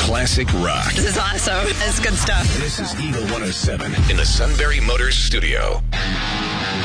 classic rock. This is awesome. It's good stuff. This is Eagle 107 in the Sunbury Motors studio.